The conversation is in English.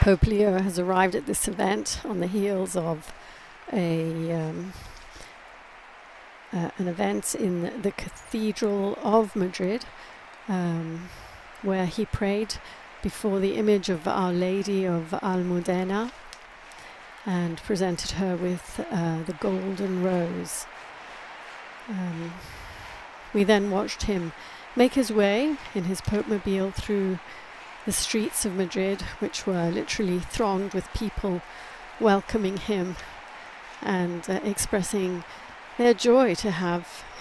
Pope Leo has arrived at this event on the heels of an event in the Cathedral of Madrid, where he prayed before the image of Our Lady of Almudena and presented her with the golden rose. We then watched him make his way in his Pope-mobile through the streets of Madrid, which were literally thronged with people welcoming him and expressing their joy to have